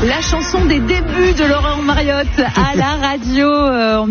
La chanson des débuts de Laurent Mariotte à la radio en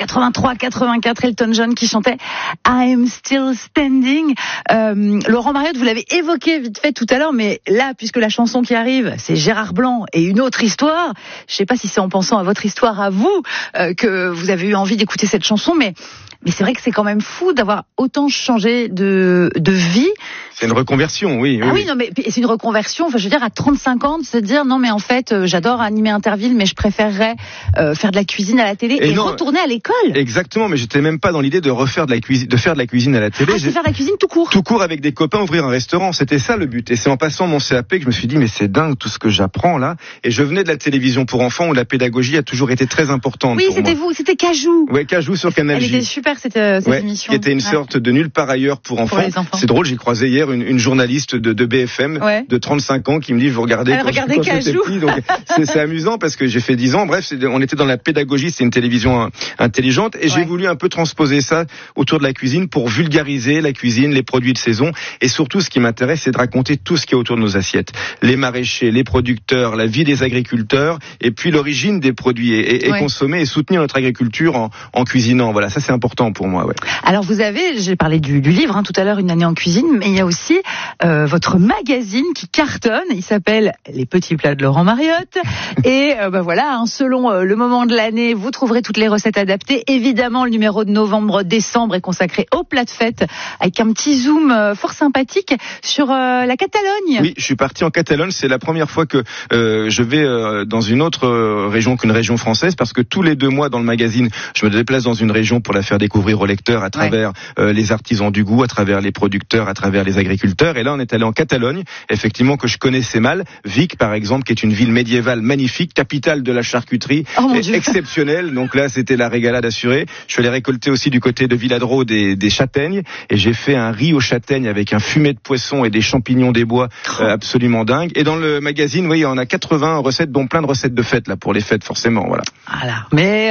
1983-84, Elton John qui chantait I'm Still Standing. Laurent Mariotte, vous l'avez évoqué vite fait tout à l'heure, mais là, puisque la chanson qui arrive, c'est Gérard Blanc et une autre histoire, je ne sais pas si c'est en pensant à votre histoire à vous que vous avez eu envie d'écouter cette chanson, mais c'est vrai que c'est quand même fou d'avoir autant changé de vie. C'est une reconversion, oui. Ah oui, non, mais c'est une reconversion. Enfin, je veux dire, à 35 ans, de se dire non, mais en fait, j'adore animer Interville, mais je préférerais faire de la cuisine à la télé et retourner à l'école. Exactement, mais j'étais même pas dans l'idée de faire de la cuisine à la télé. Faire de la cuisine tout court. Tout court avec des copains, ouvrir un restaurant. C'était ça le but. Et c'est en passant mon CAP que je me suis dit, mais c'est dingue tout ce que j'apprends là. Et je venais de la télévision pour enfants où la pédagogie a toujours été très importante. Oui, c'était vous, c'était Cajou. Ouais, Cajou sur Canal J. Elle était super cette émission. Qui était une sorte de nulle part ailleurs pour enfants. C'est drôle, j'ai croisé hier une journaliste de BFM de 35 ans qui me dit, vous regardez quand j'étais petit. Donc c'est amusant parce que j'ai fait 10 ans. Bref, on était dans la pédagogie, c'est une télévision intelligente et j'ai voulu un peu transposer ça autour de la cuisine pour vulgariser la cuisine, les produits de saison et surtout ce qui m'intéresse, c'est de raconter tout ce qui est autour de nos assiettes. Les maraîchers, les producteurs, la vie des agriculteurs et puis l'origine des produits et consommer et soutenir notre agriculture en cuisinant. Voilà, ça c'est important pour moi. Ouais. Alors j'ai parlé du livre tout à l'heure, Une année en cuisine, mais il y a aussi votre magazine qui cartonne, il s'appelle Les petits plats de Laurent Mariotte et voilà, selon le moment de l'année, vous trouverez toutes les recettes adaptées. Évidemment, le numéro de novembre-décembre est consacré aux plats de fête avec un petit zoom fort sympathique sur la Catalogne. Oui, je suis parti en Catalogne, c'est la première fois que je vais dans une autre région qu'une région française parce que tous les 2 mois dans le magazine, je me déplace dans une région pour la faire découvrir aux lecteurs à travers les artisans du goût, à travers les producteurs, à travers les agriculteurs. Et là, on est allé en Catalogne, effectivement, que je connaissais mal. Vic, par exemple, qui est une ville médiévale magnifique, capitale de la charcuterie, exceptionnelle. Donc là, c'était la régalade assurée. Je suis allé récolter aussi du côté de Villadro des châtaignes. Et j'ai fait un riz aux châtaignes avec un fumet de poisson et des champignons des bois absolument dingue. Et dans le magazine, oui, on a 80 recettes, dont plein de recettes de fêtes, là, pour les fêtes, forcément, voilà. Mais,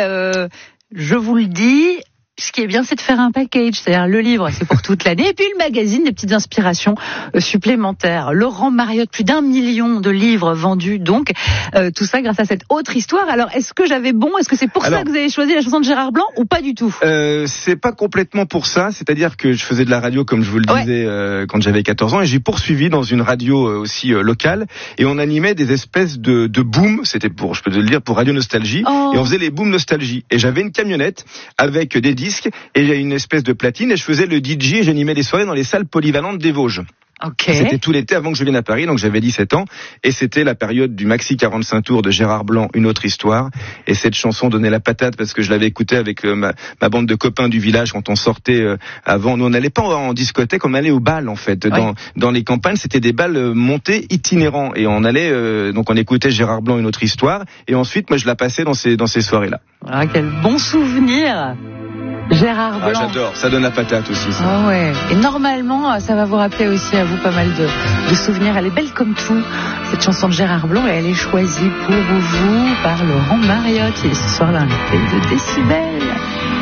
je vous le dis, ce qui est bien, c'est de faire un package, c'est-à-dire le livre, c'est pour toute l'année, et puis le magazine, des petites inspirations supplémentaires. Laurent Mariotte, plus d'1 million de livres vendus, donc tout ça grâce à cette autre histoire. Alors, est-ce que j'avais bon? Est-ce que c'est pour ça que vous avez choisi la chanson de Gérard Blanc ou pas du tout? C'est pas complètement pour ça, c'est-à-dire que je faisais de la radio, comme je vous le disais, quand j'avais 14 ans, et j'ai poursuivi dans une radio aussi locale, et on animait des espèces de booms, c'était pour, je peux te le dire, pour Radio Nostalgie, et on faisait les booms Nostalgie. Et j'avais une camionnette avec des disques et une espèce de platine et je faisais le DJ et j'animais des soirées dans les salles polyvalentes des Vosges. C'était tout l'été avant que je vienne à Paris, donc j'avais 17 ans et c'était la période du maxi 45 tours de Gérard Blanc, Une autre histoire, et cette chanson donnait la patate parce que je l'avais écoutée avec ma bande de copains du village quand on sortait avant. Nous on n'allait pas en discothèque, on allait au bal en fait. Dans les campagnes, c'était des bals montés itinérants et on allait donc on écoutait Gérard Blanc, Une autre histoire et ensuite moi je la passais dans ces soirées-là. Ah, quel bon souvenir. Gérard Blanc. J'adore, ça donne la patate aussi. Ça. Et normalement, ça va vous rappeler aussi à vous pas mal de souvenirs. Elle est belle comme tout, cette chanson de Gérard Blanc, et elle est choisie pour vous par Laurent Mariotte. Et ce soir, l'invité de Décibel.